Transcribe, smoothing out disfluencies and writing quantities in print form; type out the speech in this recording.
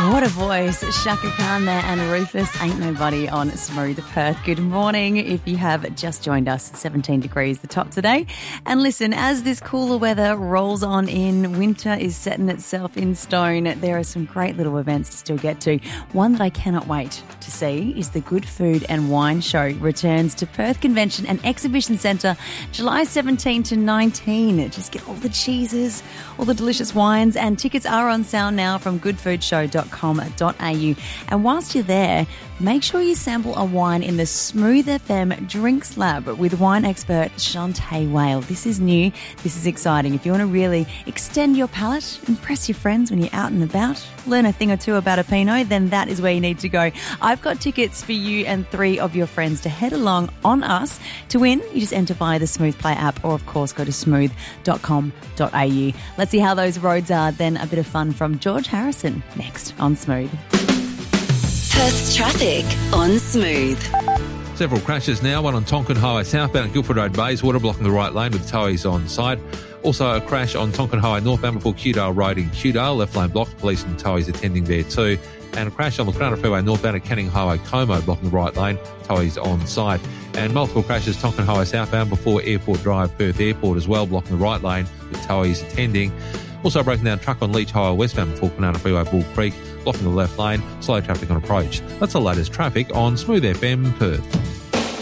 What a voice. Shaka Khan there and Rufus Ain't Nobody on Smooth Perth. Good morning. If you have just joined us, 17 degrees the top today. And listen, as this cooler weather rolls on in, winter is setting itself in stone. There are some great little events to still get to. One that I cannot wait to see is the Good Food and Wine Show returns to Perth Convention and Exhibition Centre July 17 to 19. Just get all the cheeses, all the delicious wines, and tickets are on sale now from goodfoodshow.com.au. And whilst you're there, make sure you sample a wine in the Smooth FM Drinks Lab with wine expert Shantae Whale. This is new. This is exciting. If you want to really extend your palate, impress your friends when you're out and about, learn a thing or two about a Pinot, then that is where you need to go. I've got tickets for you and 3 of your friends to head along on us. To win, you just enter via the Smooth Play app or, of course, go to smooth.com.au. Let's see how those roads are. Then a bit of fun from George Harrison next on Smooth. Perth's traffic on Smooth. Several crashes now, one on Tonkin Highway southbound at Guildford Road Bayswater, blocking the right lane with towies on side. Also a crash on Tonkin Highway northbound before Kewdale Road in Kewdale, left lane blocked, police and towies attending there too. And a crash on the Cronulla Freeway northbound at Canning Highway Como, blocking the right lane, towies on side. And multiple crashes Tonkin Highway southbound before Airport Drive, Perth Airport as well, blocking the right lane with towies attending. Also a broken down truck on Leach Highway westbound before Cronulla Freeway Bull Creek, blocking the left lane, slow traffic on approach. That's the latest traffic on Smooth FM Perth.